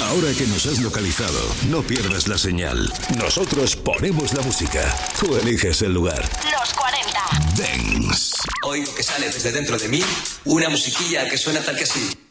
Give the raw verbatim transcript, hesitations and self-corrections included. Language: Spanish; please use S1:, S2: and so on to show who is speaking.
S1: Ahora que nos has localizado, no pierdas la señal. Nosotros ponemos la música. Tú eliges el lugar.
S2: Los cuarenta.
S1: Dance.
S3: Oigo que sale desde dentro de mí una musiquilla que suena tal que así.